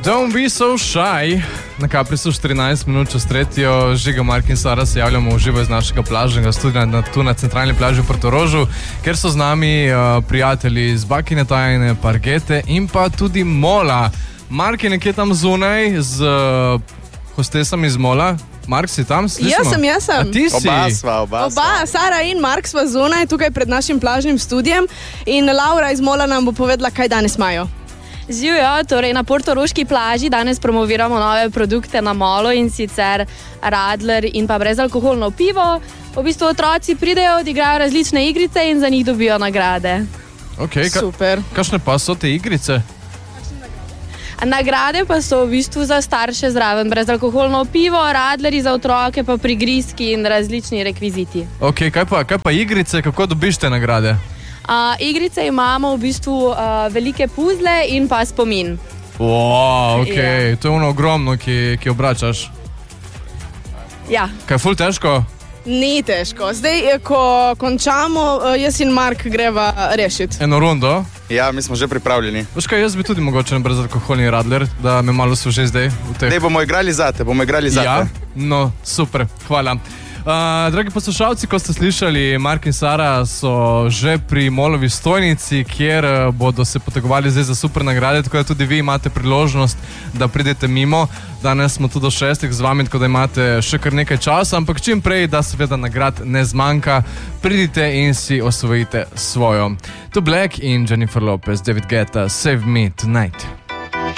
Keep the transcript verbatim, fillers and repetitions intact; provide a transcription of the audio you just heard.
Don't be so shy. Na Capri so štirinajst minut čez tretjo, Žiga, Mark in Sara se javljamo v živo iz našega plažnega studia na, tu na centralni plaži v Portorožu, ker so z nami uh, prijatelji iz Bakine Tajne, Pargete in pa tudi Mola. Mark je nekje tam zunaj z uh, hostesami iz Mola. Mark, si tam? Slišimo? Jaz sem, jaz sem. A ti si? Oba sva, oba sva. Oba, Sara in Mark sva zunaj, tukaj pred našim plažnim studijem in Laura iz Mola nam bo povedala, kaj danes imajo. Živijo, torej na portoroški plaži danes promoviramo nove produkte na Molu in sicer Radler in pa brezalkoholno pivo. V bistvu otroci pridejo, odigrajo različne igrice in za njih dobijo nagrade. Okay, ka- Super. Kakšne pa so te igrice? Nagrade pa so v bistvu za starše zraven brezalkoholno pivo, radleri za otroke pa prigrizki in različni rekviziti. Ok, kaj pa, kaj pa igrice, kako dobiš te nagrade? Uh, igrice imamo v bistvu uh, velike puzle in pa spomin. Wow, ok, Ja. to je ono ogromno, ki, ki obračaš. Ja. Kaj, ful težko? Ni težko. Zdaj, ko končamo, jaz in Mark greva rešiti. Eno rundo? Ja, mi smo že pripravljeni. Veš kaj, jaz bi tudi mogoče na brezalkoholni radler, da me malo so že zdaj v teh... Dej, bomo igrali zate, bomo igrali zate. Ja, no, super, hvala. Uh, dragi poslušalci, ko ste slišali, Mark in Sara so že pri Molovi stojnici, kjer uh, bodo se potegovali zdaj za super nagrade, tako da tudi vi imate priložnost, da pridete mimo. Danes smo tudi do šestih z vami, tako da imate še kar nekaj časa, ampak čim prej, da seveda nagrad ne zmanjka, pridite in si osvojite svojo. To Black in Jennifer Lopez, David Guetta, Save Me Tonight.